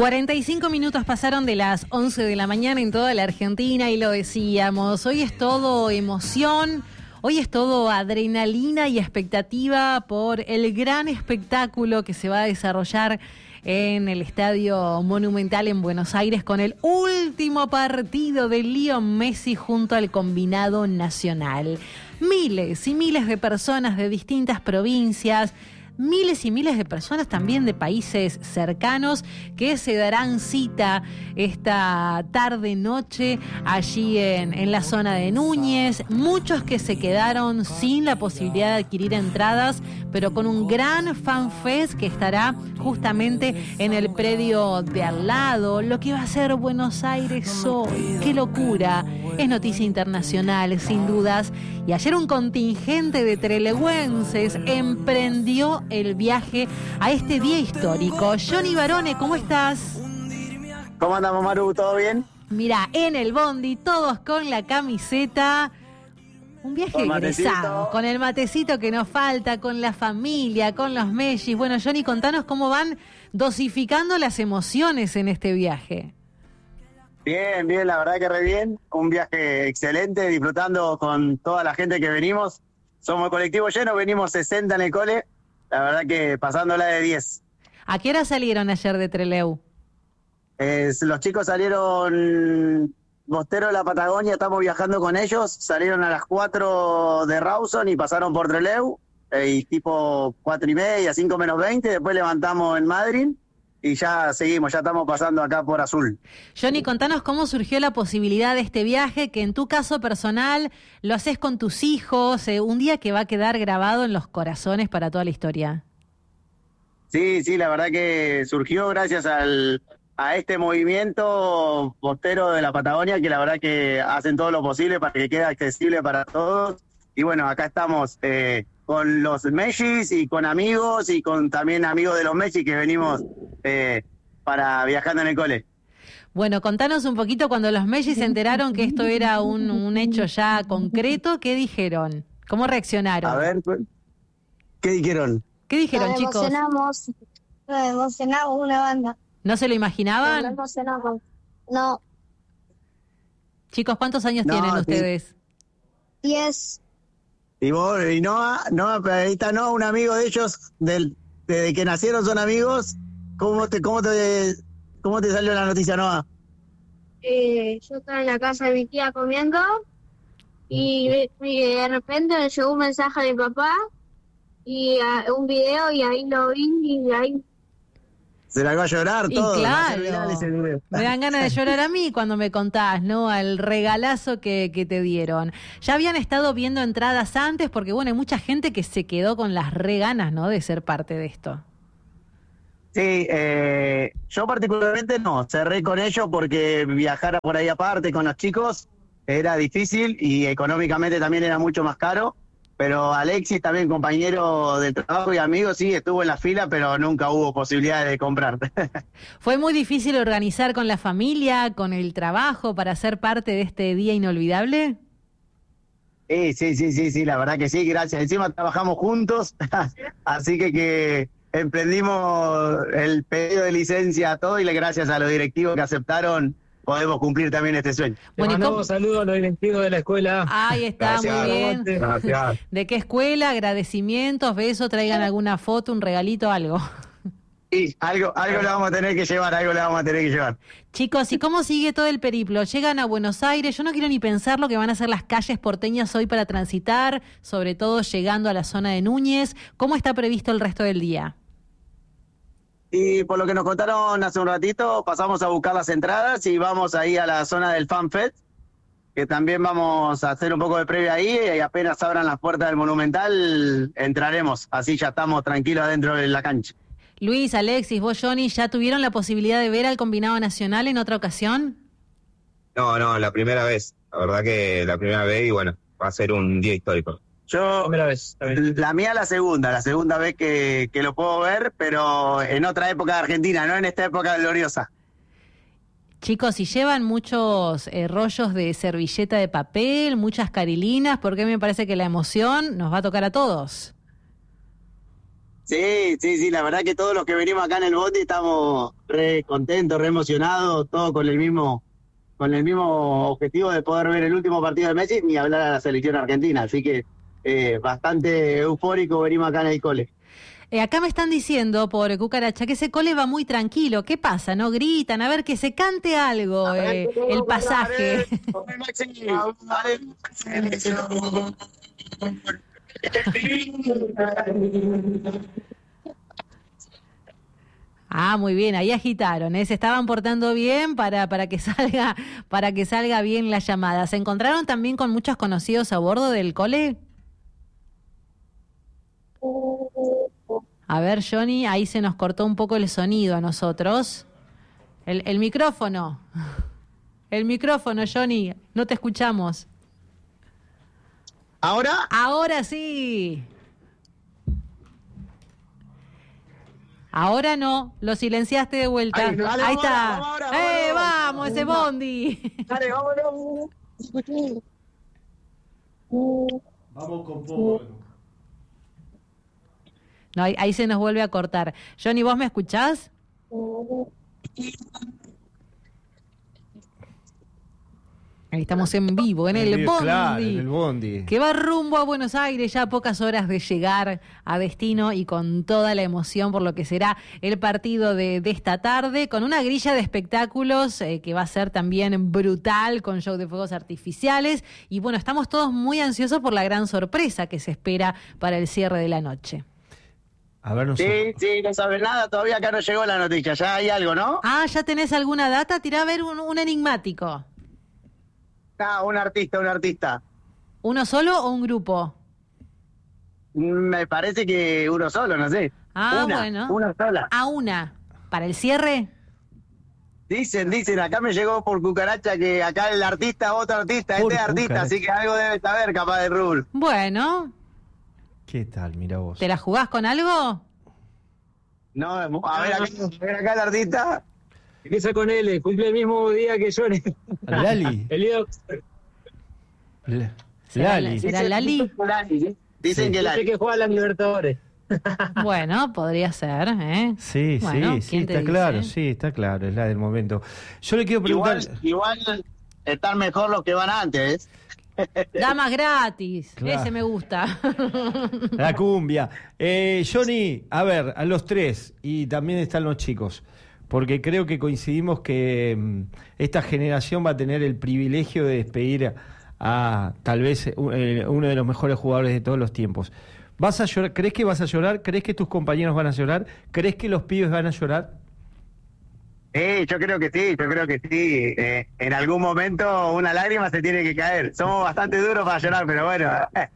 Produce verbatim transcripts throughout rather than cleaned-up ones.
cuarenta y cinco minutos pasaron de las once de la mañana en toda la Argentina y lo decíamos, hoy es todo emoción, hoy es todo adrenalina y expectativa por el gran espectáculo que se va a desarrollar en el Estadio Monumental en Buenos Aires con el último partido de Leo Messi junto al combinado nacional. Miles y miles de personas de distintas provincias, miles y miles de personas también de países cercanos que se darán cita esta tarde-noche allí en, en la zona de Núñez. Muchos que se quedaron sin la posibilidad de adquirir entradas, pero con un gran fanfest que estará justamente en el predio de al lado. Lo que va a ser Buenos Aires hoy, qué locura. Es noticia internacional, sin dudas. Y ayer un contingente de trelewenses emprendió el viaje a este día histórico. Johnny Barone, ¿cómo estás? ¿Cómo andamos, Maru? ¿Todo bien? Mira, en el bondi, todos con la camiseta. Un viaje egresado, con el matecito que nos falta, con la familia, con los mellis. Bueno, Johnny, contanos cómo van dosificando las emociones en este viaje. Bien, bien, la verdad que re bien. Un viaje excelente, disfrutando con toda la gente que venimos. Somos el colectivo lleno, venimos sesenta en el cole. La verdad que pasándola de diez. ¿A qué hora salieron ayer de Trelew? Eh, los chicos salieron Bostero de la Patagonia, estamos viajando con ellos. Salieron a las cuatro de Rawson y pasaron por Trelew. Eh, y tipo cuatro y media, cinco menos veinte. Después levantamos en Madrid. Y ya seguimos, ya estamos pasando acá por Azul. Johnny, contanos cómo surgió la posibilidad de este viaje, que en tu caso personal lo haces con tus hijos, eh, un día que va a quedar grabado en los corazones para toda la historia. Sí, sí, la verdad que surgió gracias al, a este movimiento Bostero de la Patagonia, que la verdad que hacen todo lo posible para que quede accesible para todos. Y bueno, acá estamos eh, con los mellis y con amigos y con también amigos de los mellis que venimos eh, para viajando en el cole. Bueno, contanos un poquito cuando los mellis se enteraron que esto era un, un hecho ya concreto, ¿qué dijeron? ¿Cómo reaccionaron? A ver, ¿qué dijeron? ¿Qué dijeron, nos chicos? Emocionamos, nos emocionamos una banda. ¿No se lo imaginaban? Nos emocionamos. No. Chicos, ¿cuántos años No, tienen sí. ustedes? Diez. Y vos, y Noah, Noah, ahí está Noah, un amigo de ellos, del, desde que nacieron son amigos. ¿Cómo te, cómo te, cómo te salió la noticia, Noah? Eh, yo estaba en la casa de mi tía comiendo y, y de repente me llegó un mensaje de mi papá y uh, un video y ahí lo vi y ahí... Se la va a llorar todo. Y claro, me dan ganas de llorar a mí cuando me contás, ¿no? El regalazo que, que te dieron. Ya habían estado viendo entradas antes porque, bueno, hay mucha gente que se quedó con las re ganas, ¿no? De ser parte de esto. Sí, eh, yo particularmente no, cerré con ellos porque viajar por ahí aparte con los chicos era difícil y económicamente también era mucho más caro. Pero Alexis, también compañero de trabajo y amigo, sí, estuvo en la fila, pero nunca hubo posibilidad de comprar. ¿Fue muy difícil organizar con la familia, con el trabajo, para ser parte de este día inolvidable? Sí, sí, sí, sí, sí, la verdad que sí, gracias. Encima trabajamos juntos, así que, que emprendimos el pedido de licencia a todo y gracias a los directivos que aceptaron podemos cumplir también este sueño. Bueno, mandamos saludos a los directivos de la escuela. Ahí está, gracias, muy bien. Gracias. ¿De qué escuela? Agradecimientos, besos, traigan alguna foto, un regalito, algo. Sí, algo, algo le vamos a tener que llevar, algo le vamos a tener que llevar. Chicos, ¿y cómo sigue todo el periplo? Llegan a Buenos Aires, yo no quiero ni pensar lo que van a hacer las calles porteñas hoy para transitar, sobre todo llegando a la zona de Núñez. ¿Cómo está previsto el resto del día? Y por lo que nos contaron hace un ratito, pasamos a buscar las entradas y vamos ahí a la zona del FanFest, que también vamos a hacer un poco de previa ahí y apenas abran las puertas del Monumental entraremos, así ya estamos tranquilos adentro de la cancha. Luis, Alexis, vos, Johnny, ¿ya tuvieron la posibilidad de ver al combinado nacional en otra ocasión? No, no, la primera vez, la verdad que la primera vez y bueno, va a ser un día histórico. Yo, primera vez, la mía la segunda, la segunda vez que, que lo puedo ver, pero en otra época de Argentina, no en esta época gloriosa. Chicos, si llevan muchos eh, rollos de servilleta de papel, muchas carilinas, porque me parece que la emoción nos va a tocar a todos. Sí, sí, sí, la verdad que todos los que venimos acá en el bondi estamos re contentos, re emocionados, todos con el mismo con el mismo objetivo de poder ver el último partido de Messi, ni hablar a la selección argentina, así que eh, bastante eufórico venimos acá en el cole. Eh, acá me están diciendo por Cucaracha que ese cole va muy tranquilo. ¿Qué pasa? ¿No gritan? A ver, que se cante algo, eh, el pasaje. Ah, muy bien, ahí agitaron, ¿eh? Se estaban portando bien para, para que salga, para que salga bien la llamada. ¿Se encontraron también con muchos conocidos a bordo del cole? A ver, Johnny, ahí se nos cortó un poco el sonido a nosotros. El, el micrófono. El micrófono, Johnny, no te escuchamos. ¿Ahora? Ahora sí. Ahora no, lo silenciaste de vuelta. Ahí, dale, ahí vamos está. ahora, vamos ahora, ¡Eh, vamos, vamos, vamos, ese vamos. bondi! Dale, vámonos. Vamos con poco. No, ahí, ahí se nos vuelve a cortar. Johnny, ¿vos me escuchás? Ahí estamos en vivo, en el bondi. Claro, en el bondi. Que va rumbo a Buenos Aires, ya a pocas horas de llegar a destino y con toda la emoción por lo que será el partido de, de esta tarde, con una grilla de espectáculos eh, que va a ser también brutal, con show de fuegos artificiales. Y bueno, estamos todos muy ansiosos por la gran sorpresa que se espera para el cierre de la noche. A ver, no Sí, sé. sí, no sabes nada, todavía acá no llegó la noticia, ya hay algo, ¿no? Ah, ¿ya tenés alguna data? Tirá a ver un, un enigmático. Ah, un artista, un artista. ¿Uno solo o un grupo? Me parece que uno solo, no sé. Ah, una, bueno. Una sola. A una. ¿Para el cierre? Dicen, dicen, acá me llegó por Cucaracha que acá el artista, otro artista, Por este es artista, Cucaracha. así que algo debe saber capaz de Rul. Bueno, ¿Qué tal? Mira vos. ¿te la jugás con algo? No, a ver acá, a ver acá el artista. Empieza con L, cumple el mismo día que Johnny. Lali. El día La- ¿Será, Lali. ¿será Lali? Dicen Sí. que dice Lali. que juega a la Libertadores. Bueno, podría ser, ¿eh? Sí, Bueno, sí, sí, ¿quién te está dice? claro, sí, está claro, es la del momento. Yo le quiero preguntar... Igual, igual están mejor los que van antes. Damas gratis, Claro. ese me gusta. La cumbia. Eh, Johnny, a ver, a los tres, y también están los chicos, porque creo que coincidimos que mm, esta generación va a tener el privilegio de despedir a tal vez eh, uno de los mejores jugadores de todos los tiempos. ¿Vas a llorar? ¿Crees que vas a llorar? ¿Crees que tus compañeros van a llorar? ¿Crees que los pibes van a llorar? Sí, yo creo que sí, yo creo que sí. Eh, en algún momento una lágrima se tiene que caer. Somos bastante duros para llorar, pero bueno.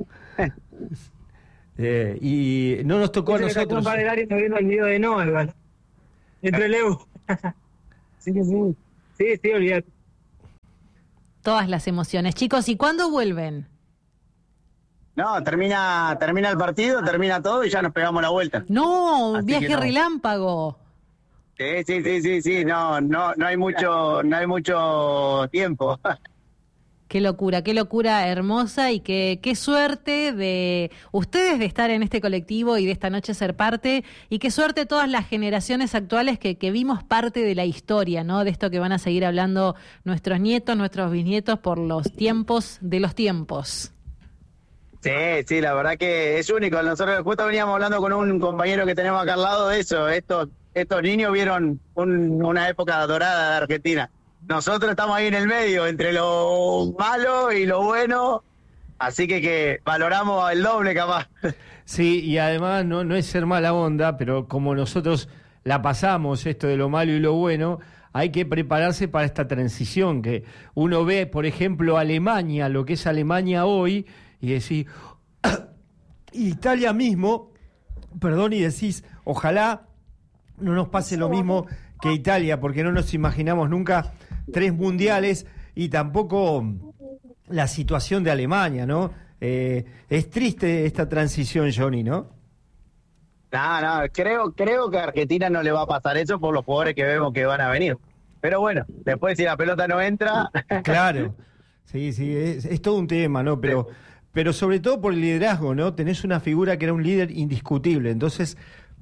Eh, y no nos tocó a Dice que sacó un nosotros. par de lágrimas viendo el video de Noah, igual. Entre Leo. Sí, sí, sí. Sí, sí, olvídate. Todas las emociones. Chicos, ¿y cuándo vuelven? No, termina, termina el partido, termina todo y ya nos pegamos la vuelta. No, un Así viaje que no. relámpago. Sí, sí, sí, sí, sí, no, no, no hay mucho, no hay mucho tiempo. Qué locura, qué locura hermosa y qué, qué suerte de ustedes de estar en este colectivo y de esta noche ser parte, y qué suerte todas las generaciones actuales que, que vimos parte de la historia, ¿no? De esto que van a seguir hablando nuestros nietos, nuestros bisnietos por los tiempos de los tiempos. Sí, sí, la verdad que es único. Nosotros justo veníamos hablando con un compañero que tenemos acá al lado de eso. Estos, estos niños vieron un- una época dorada de Argentina. Nosotros estamos ahí en el medio, entre lo malo y lo bueno, así que, que valoramos el doble capaz. Sí, y además no, no es ser mala onda, pero como nosotros la pasamos, esto de lo malo y lo bueno, hay que prepararse para esta transición, que uno ve, por ejemplo, Alemania, lo que es Alemania hoy, y decís, Italia mismo, perdón, y decís, ojalá no nos pase lo mismo que Italia, porque no nos imaginamos nunca tres mundiales y tampoco la situación de Alemania, ¿no? Eh, es triste esta transición, Johnny, ¿no? No, no, creo, creo que a Argentina no le va a pasar eso por los jugadores que vemos que van a venir. Pero bueno, después si la pelota no entra... Claro, sí, sí, es, es todo un tema, ¿no? Pero, pero sobre todo por el liderazgo, ¿no? Tenés una figura que era un líder indiscutible, entonces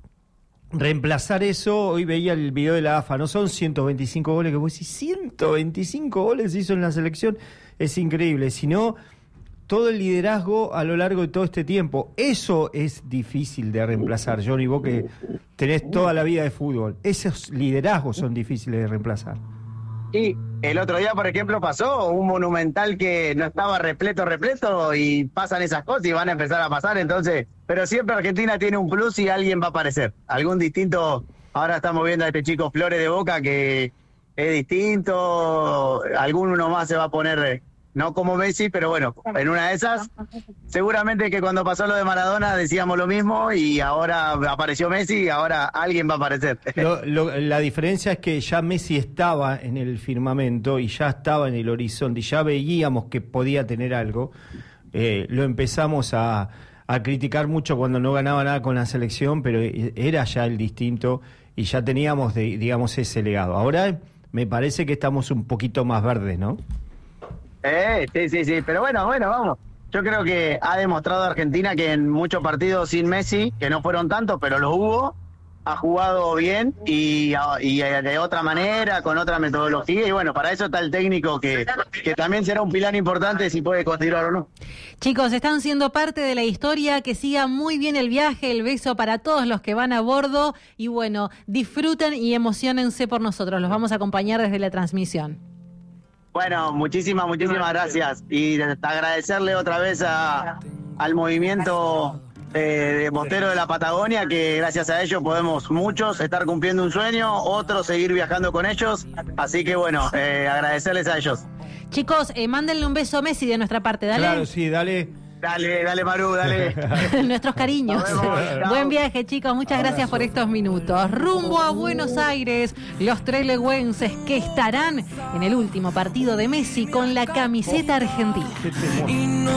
reemplazar eso, hoy veía el video de la A F A, no son ciento veinticinco goles, que vos decís, ciento veinticinco goles hizo en la selección, es increíble, sino todo el liderazgo a lo largo de todo este tiempo, eso es difícil de reemplazar, Johnny, vos que tenés toda la vida de fútbol, esos liderazgos son difíciles de reemplazar. Y el otro día, por ejemplo, pasó un Monumental que no estaba repleto, repleto, y pasan esas cosas y van a empezar a pasar, entonces, pero siempre Argentina tiene un plus y alguien va a aparecer, algún distinto. Ahora estamos viendo a este chico Flores de Boca que es distinto, alguno más se va a poner, no como Messi, pero bueno, en una de esas, seguramente que cuando pasó lo de Maradona decíamos lo mismo y ahora apareció Messi y ahora alguien va a aparecer. Lo, lo, la diferencia es que ya Messi estaba en el firmamento y ya estaba en el horizonte y ya veíamos que podía tener algo. Eh, lo empezamos a, a criticar mucho cuando no ganaba nada con la selección, pero era ya el distinto y ya teníamos, de, digamos, ese legado. Ahora me parece que estamos un poquito más verdes, ¿no? Eh, sí, sí, sí, pero bueno, bueno, vamos. Yo creo que ha demostrado Argentina que en muchos partidos sin Messi, que no fueron tantos, pero los hubo, ha jugado bien y, y de otra manera, con otra metodología, y bueno, para eso está el técnico que, que también será un pilar importante si puede continuar o no. Chicos, están siendo parte de la historia, que siga muy bien el viaje, el beso para todos los que van a bordo y bueno, disfruten y emociónense por nosotros, los vamos a acompañar desde la transmisión. Bueno, muchísimas, muchísimas gracias y agradecerle otra vez a, al movimiento eh, de Bosteros de la Patagonia, que gracias a ellos podemos muchos estar cumpliendo un sueño, otros seguir viajando con ellos, así que bueno, eh, agradecerles a ellos. Chicos, eh, mándenle un beso a Messi de nuestra parte, dale. Claro, sí, dale. Dale, dale Maru, dale. Nuestros cariños. Buen viaje, chicos. Muchas Abrazo. gracias por estos minutos. Rumbo a Buenos Aires, los trelewenses que estarán en el último partido de Messi con la camiseta argentina. Qué temor.